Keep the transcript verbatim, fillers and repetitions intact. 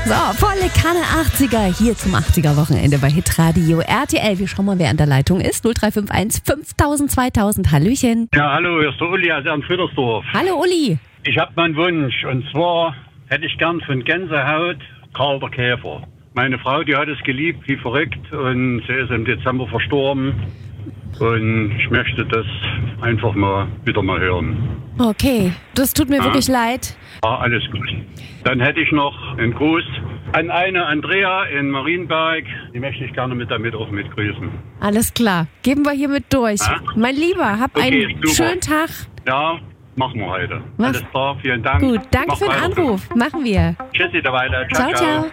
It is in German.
So, volle Kanne achtziger hier zum achtziger-Wochenende bei Hitradio R T L. Wir schauen mal, wer an der Leitung ist. null drei fünf eins fünftausend zweitausend. Hallöchen. Ja, hallo, hier ist der Uli aus Ernst-Widdersdorf. Hallo Uli. Ich habe meinen Wunsch und zwar hätte ich gern von Gänsehaut Karl der Käfer. Meine Frau, die hat es geliebt wie verrückt und sie ist im Dezember verstorben. Und ich möchte das einfach mal wieder mal hören. Okay, das tut mir Ja. wirklich leid. Ja, alles gut. Dann hätte ich noch einen Gruß an eine Andrea in Marienberg. Die möchte ich gerne mit damit auch mit grüßen. Alles klar, geben wir hiermit durch. Ja. Mein Lieber, hab Okay, einen super. schönen Tag. Ja, machen wir heute. Mach- Alles klar, vielen Dank. Gut, danke Mach für den weiter so. Anruf. Machen wir. Tschüssi, der Weile. Ciao, ciao.